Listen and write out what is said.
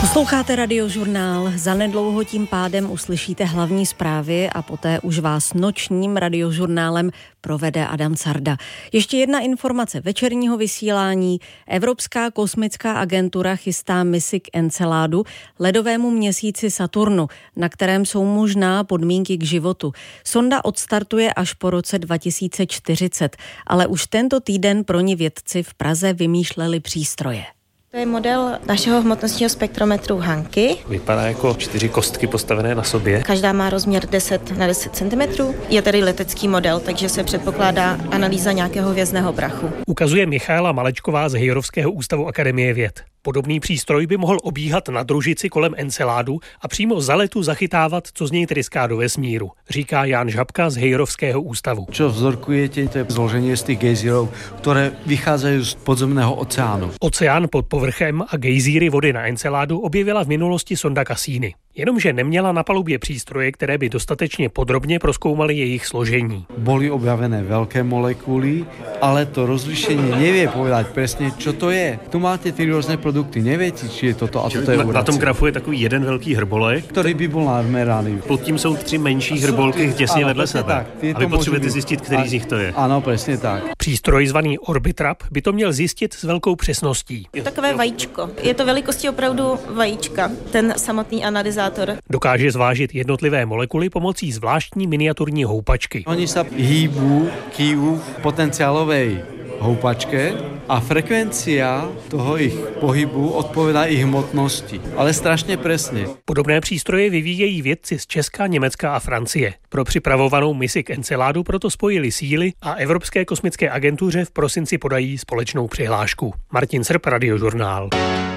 Posloucháte Radiožurnál. Zanedlouho tím pádem uslyšíte hlavní zprávy a poté už vás nočním Radiožurnálem provede Adam Carda. Ještě jedna informace večerního vysílání. Evropská kosmická agentura chystá misi k Enceladu, ledovému měsíci Saturnu, na kterém jsou možná podmínky k životu. Sonda odstartuje až po roce 2040, ale už tento týden pro ní vědci v Praze vymýšleli přístroje. To je model našeho hmotnostního spektrometru Hanky. Vypadá jako 4 kostky postavené na sobě. Každá má rozměr 10 na 10 cm. Je tedy letecký model, takže se předpokládá analýza nějakého hvězdného prachu. Ukazuje Michaela Malečková z Hejrovského ústavu Akademie věd. Podobný přístroj by mohl obíhat na družici kolem Enceládu a přímo za letu zachytávat, co z něj tryská do vesmíru, říká Jan Žabka z Hejrovského ústavu. Čo vzorkujete, to je zloženie z tých gejzírov, ktoré vychádzajú z podzemného oceánu. Oceán pod povrchem a gejzíry vody na Enceládu objevila v minulosti sonda Cassini. Jenomže neměla na palubě přístroje, které by dostatečně podrobně prozkoumaly jejich složení. Boli objavené veľké molekuly, ale to rozlišenie nevie povedať presne, čo to je. Tu máte 3 rôzne produkty, neviete, či je toto a toto je uracil. Na tom grafu je takový jeden velký hrbolek, ktorý by bol nadmeraný. Pod tím jsou 3 menší hrbolky těsně vedle sebe. A vy potřebujete zjistit, který z nich to je. Ano, presne tak. Přístroj zvaný Orbitrap by to měl zjistit s velkou přesností. Takové vajíčko. Je to velikosti opravdu vajíčka, ten samotný analyzátor. Dokáže zvážit jednotlivé molekuly pomocí zvláštní miniaturní houpačky. Oni sa kývu v potenciálovej houpačke a frekvencia toho ich pohybu odpovedá ich hmotnosti, ale strašně presne. Podobné přístroje vyvíjejí vědci z Česka, Německa a Francie. Pro připravovanou misi k Enceládu proto spojili síly a Evropské kosmické agentuře v prosinci podají společnou přihlášku. Martin Srb, Radiožurnál.